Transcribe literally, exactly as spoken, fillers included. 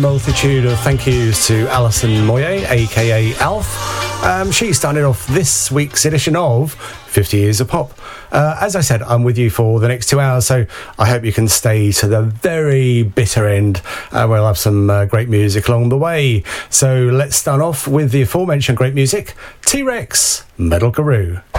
multitude of thank yous to Alison Moyer, aka Alf. Um, she started off this week's edition of fifty Years of Pop. Uh, as I said, I'm with you for the next two hours, so I hope you can stay to the very bitter end, uh, where I'll have some uh, great music along the way. So let's start off with the aforementioned great music, T-Rex, Metal Guru.